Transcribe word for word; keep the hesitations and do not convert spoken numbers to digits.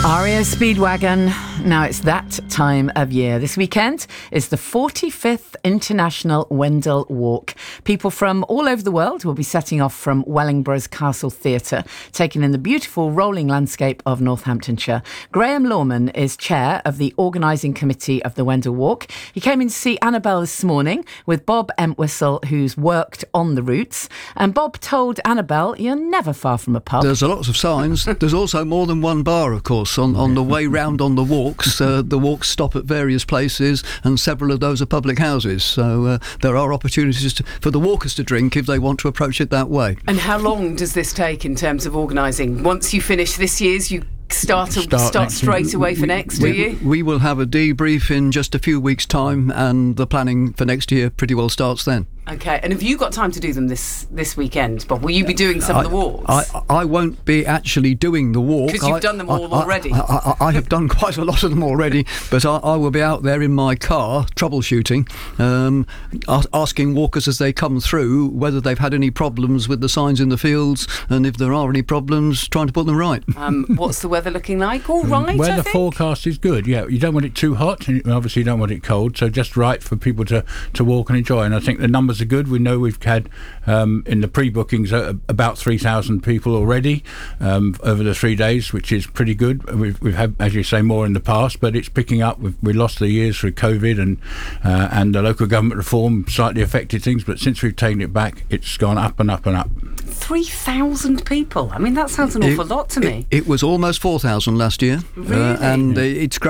R E O Speedwagon. Now it's that time of year. This weekend is the forty-fifth International Wendell Walk. People from all over the world will be setting off from Wellingboro's Castle Theatre, taking in the beautiful rolling landscape of Northamptonshire. Graham Lawman is chair of the organising committee of the Wendell Walk. He came in to see Annabelle this morning with Bob Entwistle, who's worked on the routes. And Bob told Annabelle, you're never far from a pub. There's lots of signs. There's also more than one bar, of course, on, on the way round on the walks. Uh, the walks stop at various places, and several of those are public houses. So uh, there are opportunities to, for the walkers to drink if they want to approach it that way. And how long does this take in terms of organising? Once you finish this year's, you start to Start start next straight year. away for next, do we, you? we will have a debrief in just a few weeks' time, and the planning for next year pretty well starts then. Okay, and have you got time to do them this this weekend, Bob? Will you be doing some I, of the walks? I, I won't be actually doing the walk. Because you've I- done them all I- I- already. I, I, I have done quite a lot of them already, but I, I will be out there in my car troubleshooting, um, a- asking walkers as they come through whether they've had any problems with the signs in the fields, and if there are any problems, trying to put them right. Um, what's the weather looking like? All right, Weather I think. forecast is good. Yeah, you don't want it too hot, and obviously you don't want it cold. So just right for people to, to walk and enjoy. And I think the numbers are good. We know we've had um, in the pre-bookings uh, about three thousand people already um, over the three days, which is pretty good. We've, we've had, as you say, more in the past, but it's picking up. We've, we lost the years through COVID and uh, and the local government reform slightly affected things, but since we've taken it back, it's gone up and up and up. three thousand people. I mean, that sounds an awful It- lot to me. It, it was almost four thousand last year, Really? uh, and uh, it's grown.